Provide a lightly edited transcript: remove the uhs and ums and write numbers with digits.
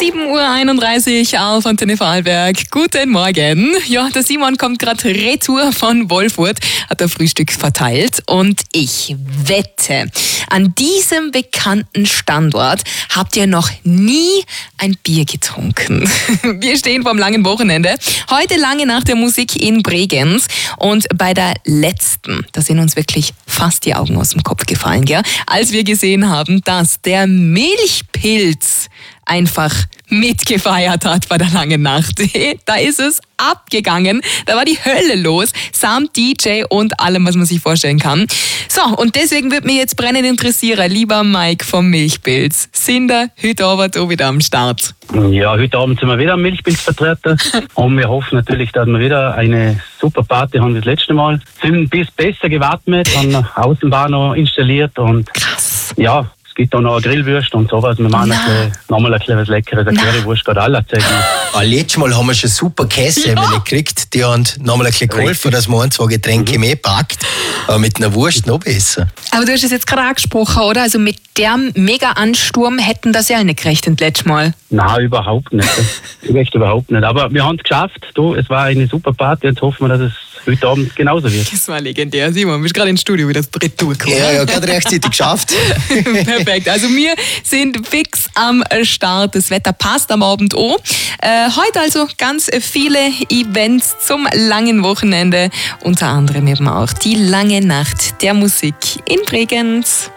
7:31 Uhr auf Antenne Vorarlberg. Guten Morgen. Ja, der Simon kommt gerade retour von Wolfurt, hat ein Frühstück verteilt und ich wette, an diesem bekannten Standort habt ihr noch nie ein Bier getrunken. Wir stehen vom langen Wochenende. Heute lange nach der Musik in Bregenz und bei der letzten, da sind uns wirklich fast die Augen aus dem Kopf gefallen, gell? Als wir gesehen haben, dass der Milchpilz einfach mitgefeiert hat bei der langen Nacht. Da ist es abgegangen. Da war die Hölle los, samt DJ und allem, was man sich vorstellen kann. So, und deswegen würde mich jetzt brennend interessieren, lieber Mike vom Milchpilz, sind wir heute Abend auch wieder am Start? Ja, heute Abend sind wir wieder am Milchpilz vertreten und wir hoffen natürlich, dass wir wieder eine super Party haben wie das letzte Mal. Sind ein bisschen besser gewappnet, haben Außenbahn noch installiert und krass. Ja, es gibt auch noch eine Grillwurst und sowas. Wir machen nochmal ein bisschen was Leckeres, eine Currywurst, gerade alle zeigen. Letztes Mal haben wir schon super Käsemelle gekriegt. Die haben nochmal ein bisschen geholfen, dass man 1, 2 Getränke mehr packt. Aber mit einer Wurst noch besser. Aber du hast es jetzt gerade angesprochen, oder? Also mit dem Mega-Ansturm hätten das ja nicht gerechnet letztes Mal. Nein, überhaupt nicht. Echt überhaupt nicht. Aber wir haben es geschafft. Es war eine super Party. Jetzt hoffen wir, dass es heute Abend genauso wird. Das war legendär. Simon, bist gerade ins Studio wieder retour gekommen. Ja, gerade rechtzeitig geschafft. Perfekt. Also wir sind fix am Start. Das Wetter passt am Abend auch. Heute also ganz viele Events zum langen Wochenende. Unter anderem eben auch die lange Nacht der Musik in Bregenz.